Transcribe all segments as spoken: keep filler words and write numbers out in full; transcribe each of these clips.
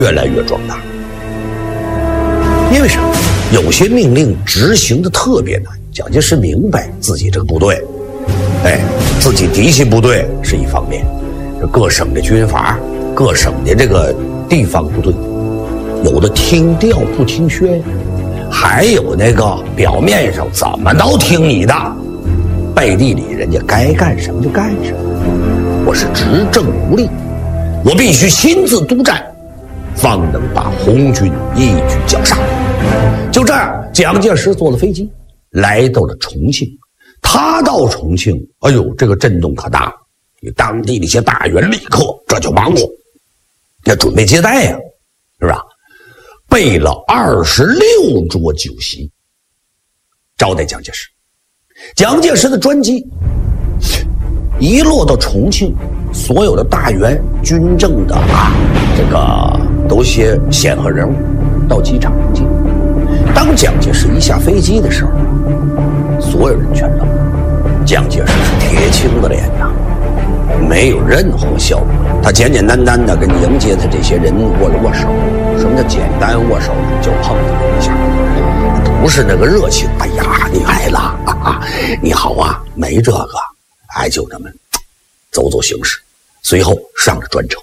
越来越壮大。因为什么？有些命令执行的特别难。蒋介石明白自己这个部队，哎，自己嫡系部队是一方面，各省的军阀、各省的这个地方部队，有的听调不听宣，还有那个表面上怎么都听你的，背地里人家该干什么就干什么。我是执政无力，我必须亲自督战，方能把红军一举绞杀。就这样，蒋介石坐了飞机来到了重庆。他到重庆，哎呦，这个震动可大，当地的一些大员立刻这就忙活，要准备接待呀、啊，是吧？备了二十六桌酒席招待蒋介石。蒋介石的专机一落到重庆，所有的大员、军政的啊，这个都些显赫人物到机场迎接。当蒋介石一下飞机的时候，所有人全愣了。蒋介石是铁青的脸呐，没有任何笑容。他简简单单的跟迎接他这些人握了握手。什么叫简单握手？就碰了一下，不是那个热情。哎呀，你来了啊！你好啊，没这个。哎，就这么走走形式。随后上了专车。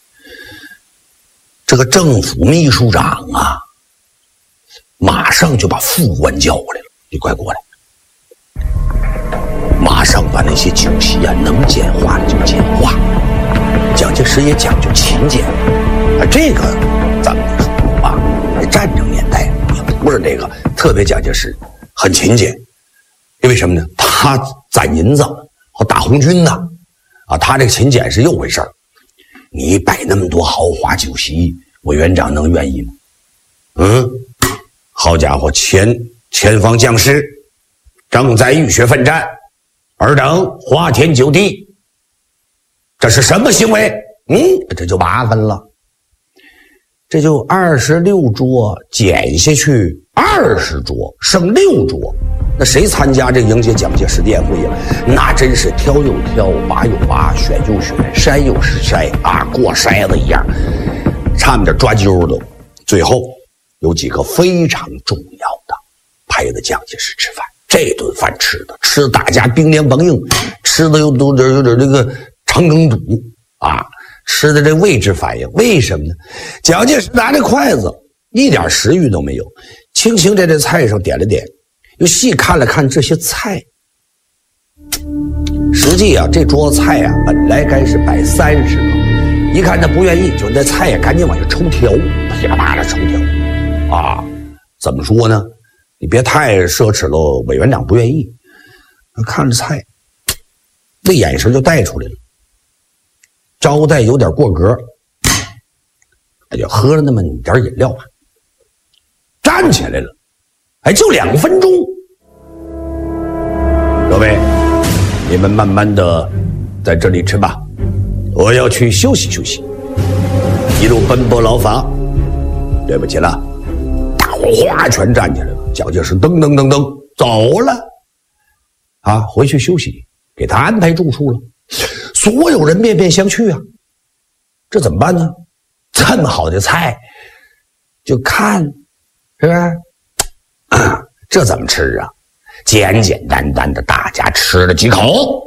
这个政府秘书长啊，马上就把副官叫过来了，你快过来。马上把那些酒席啊，能简化的就简化。蒋介石也讲究勤俭，啊，这个咱们得说啊，战争年代也不是这个特别蒋介石很勤俭，因为什么呢？他攒银子和打红军呢，啊，他这个勤俭是又回事儿。你摆那么多豪华酒席，委员长能愿意吗？嗯，好家伙，前前方将士正在浴血奋战，尔等花天酒地，这是什么行为？嗯，这就麻烦了。这就二十六桌减下去二十桌，剩六桌。那谁参加这个迎接蒋介石的宴会呀？那真是挑又挑，拔又拔，选又选，筛又筛啊，过筛子一样，差点抓阄都。最后有几个非常重要的陪着蒋介石吃饭。这顿饭吃的吃大家冰凉梆硬，吃的又都有点这个肠梗阻啊，吃的这位置反应。为什么呢？蒋介石拿着筷子一点食欲都没有，轻轻在这菜上点了点，又细看了看这些菜。实际啊，这桌子菜啊本来该是摆三十个，一看他不愿意，就那菜呀赶紧往下抽条，噼里啪啦抽条啊。怎么说呢？你别太奢侈了，委员长不愿意。看着菜，这眼神就带出来了。招待有点过格，哎呀，喝了那么点饮料吧，站起来了，哎，就两分钟。各位，你们慢慢的在这里吃吧，我要去休息休息。一路奔波劳乏，对不起了。大伙哗全站起来了。蒋介石噔噔噔噔走了，啊，回去休息，给他安排住处了。所有人面面相觑啊，这怎么办呢？这么好的菜，就看，是不是？啊，这怎么吃啊？简简单单的，大家吃了几口，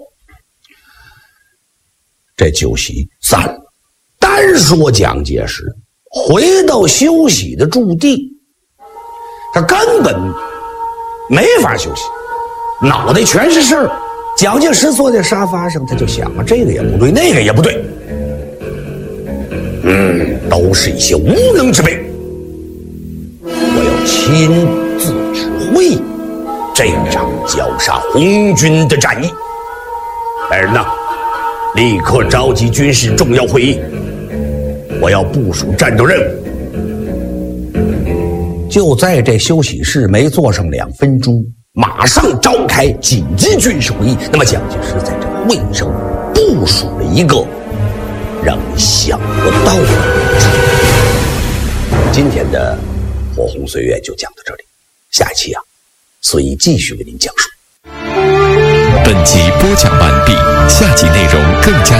这酒席散了。单说蒋介石回到休息的驻地，他根本没法休息，脑袋全是事儿。蒋介石坐在沙发上，他就想啊，这个也不对，那个也不对，嗯，都是一些无能之辈。我要亲自指挥这场绞杀红军的战役。来人呐，立刻召集军事重要会议，我要部署战斗任务。就在这休息室没坐上两分钟，马上召开紧急军事会议。那么蒋介石在这个会议上部署了一个让你想不到的东西。今天的火红岁月就讲到这里，下一期啊，所以继续为您讲述。 本集播讲完毕，下集内容更加